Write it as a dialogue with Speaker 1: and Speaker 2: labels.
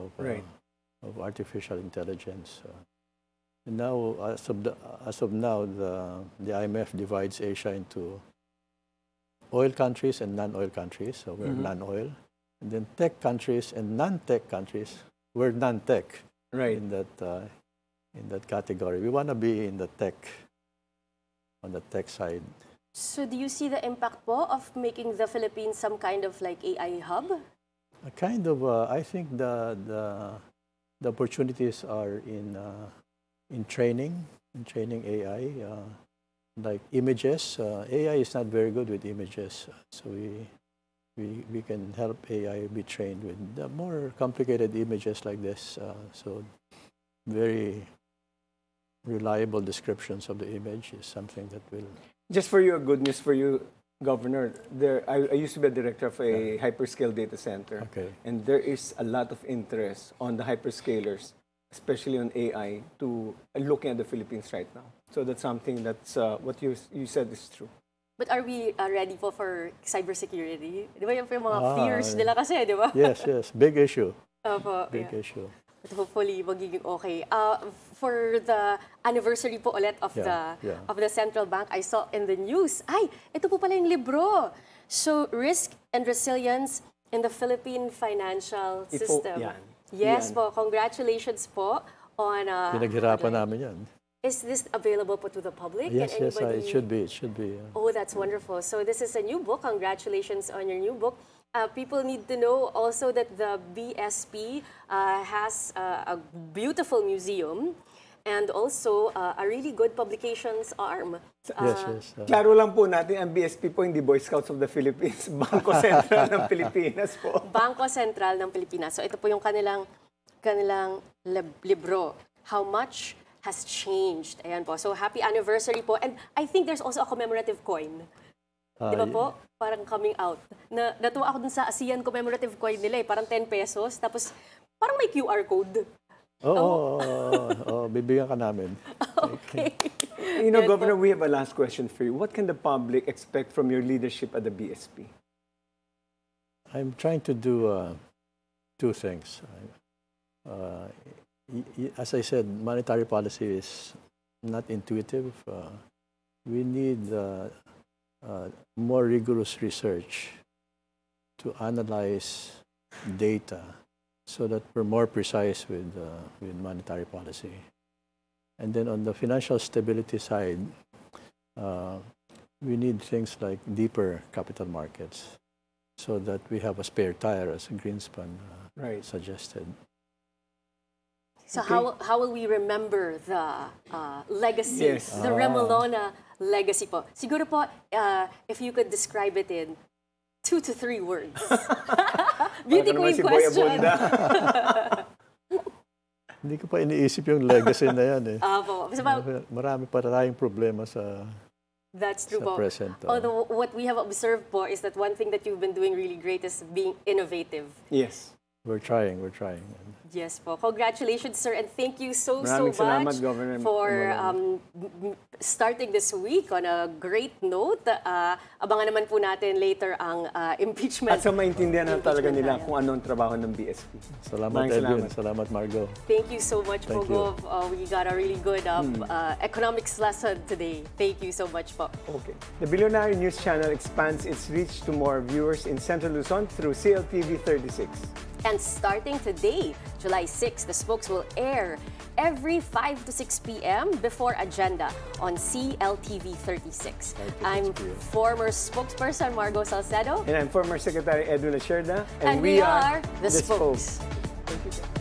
Speaker 1: of artificial intelligence. And now, as of now, the IMF divides Asia into oil countries and non-oil countries. So we're non-oil, and then tech countries and non-tech countries. We're non-tech in that category. We want to be in the tech, on the tech side.
Speaker 2: So do you see the impact po of making the Philippines some kind of like AI hub?
Speaker 1: Kind of. I think the opportunities are in training AI, like images. AI is not very good with images, so we can help AI be trained with the more complicated images like this. So very reliable descriptions of the image is something that will.
Speaker 3: Just for you, good news for you, Governor. I used to be a director of a hyperscale data center, and there is a lot of interest on the hyperscalers, especially on AI, to looking at the Philippines right now. So that's something that's what you said is true.
Speaker 2: But are we ready for cybersecurity? Di ba yung mga fears nila kasi, di ba?
Speaker 1: Yes. Big issue. Big issue.
Speaker 2: But hopefully, magiging okay. For the anniversary po ulit of the central bank, I saw in the news, ito po pala yung libro. So, Risk and Resilience in the Philippine Financial System. Yes po, congratulations po on...
Speaker 1: Pinaghirapan namin yan.
Speaker 2: Is this available po to the public?
Speaker 1: Yes, it should be.
Speaker 2: Oh, that's wonderful. So this is a new book. Congratulations on your new book. People need to know also that the BSP has a beautiful museum and also a really good publications arm.
Speaker 1: Yes.
Speaker 3: Klaro lang po natin, ang BSP po hindi Boy Scouts of the Philippines, Bangko Sentral ng Pilipinas po.
Speaker 2: Bangko Sentral ng Pilipinas. So ito po yung kanilang libro. How much has changed. Ayan po. So happy anniversary po. And I think there's also a commemorative coin. Di ba po? Parang coming out. Natuwa ako dun sa ASEAN commemorative coin nila eh. Parang 10 pesos. Tapos parang may QR code.
Speaker 1: Bibigyan ka namin.
Speaker 2: Okay.
Speaker 3: You know, Governor, we have a last question for you. What can the public expect from your leadership at the BSP?
Speaker 1: I'm trying to do two things. As I said, monetary policy is not intuitive. We need more rigorous research to analyze data so that we're more precise with monetary policy. And then on the financial stability side, we need things like deeper capital markets so that we have a spare tire, as Greenspan suggested.
Speaker 2: So how will we remember the legacy, the Remolona legacy po? Siguro po, if you could describe it in 2 to 3 words. Beauty queen question.
Speaker 1: Hindi ko pa iniisip yung legacy na yan eh. Marami pa tayong problema sa
Speaker 2: That's true po.
Speaker 1: Present.
Speaker 2: Although what we have observed po is that one thing that you've been doing really great is being innovative.
Speaker 3: Yes.
Speaker 1: We're trying.
Speaker 2: Yes po. Congratulations, sir, and thank you so much for starting this week on a great note. Abangan naman po natin later ang impeachment.
Speaker 3: At sa maintindihan na talaga nila kung anong trabaho ng BSP.
Speaker 1: Salamat, Edwin. Salamat, Margo.
Speaker 2: Thank you so much po, Gov. We got a really good economics lesson today. Thank you so much po.
Speaker 3: Okay. The Billionaire News Channel expands its reach to more viewers in Central Luzon through CLTV 36.
Speaker 2: And starting today, July 6, the spokes will air every 5 to 6 p.m. before Agenda on CLTV 36. I'm former spokesperson Margo Salcedo.
Speaker 3: And I'm former Secretary Edwin Lacerda.
Speaker 2: And we are the spokes.
Speaker 3: Thank you.